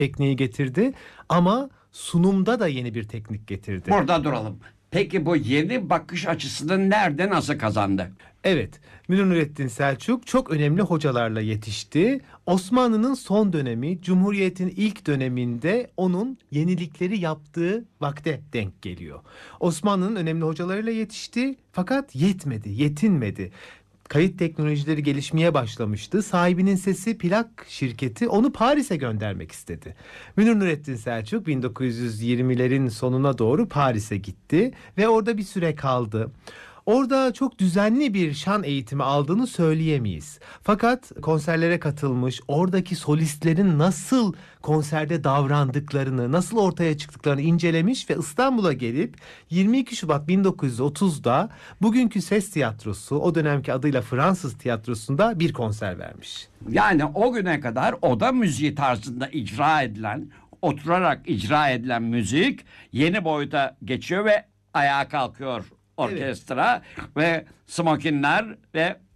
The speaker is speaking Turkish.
tekniği getirdi ama sunumda da yeni bir teknik getirdi. Burada duralım. Peki bu yeni bakış açısını nerede, nasıl kazandı? Evet, Münir Nurettin Selçuk çok önemli hocalarla yetişti. Osmanlı'nın son dönemi, Cumhuriyet'in ilk döneminde onun yenilikleri yaptığı vakte denk geliyor. Osmanlı'nın önemli hocalarıyla yetişti fakat yetmedi, yetinmedi. Kayıt teknolojileri gelişmeye başlamıştı. Sahibinin Sesi plak şirketi onu Paris'e göndermek istedi. Münir Nurettin Selçuk 1920'lerin sonuna doğru Paris'e gitti ve orada bir süre kaldı. Orada çok düzenli bir şan eğitimi aldığını söyleyemeyiz. Fakat konserlere katılmış, oradaki solistlerin nasıl konserde davrandıklarını, nasıl ortaya çıktıklarını incelemiş ve İstanbul'a gelip 22 Şubat 1930'da bugünkü Ses Tiyatrosu, o dönemki adıyla Fransız Tiyatrosu'nda bir konser vermiş. Yani o güne kadar oda müziği tarzında icra edilen, oturarak icra edilen müzik yeni boyuta geçiyor ve ayağa kalkıyor orkestra ve smokinler ve